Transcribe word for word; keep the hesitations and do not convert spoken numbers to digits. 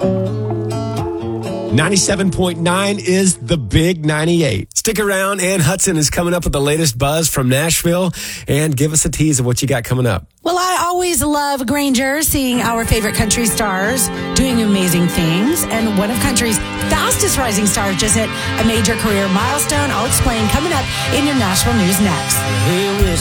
ninety-seven point nine is the Big ninety-eight. Stick around. Ann Hudson is coming up with the latest buzz from Nashville. And give us a tease of what you got coming up. Well, I always love Granger, seeing our favorite country stars doing amazing things. And one of country's fastest rising stars just hit a major career milestone. I'll explain coming up in your Nashville News next. Hey,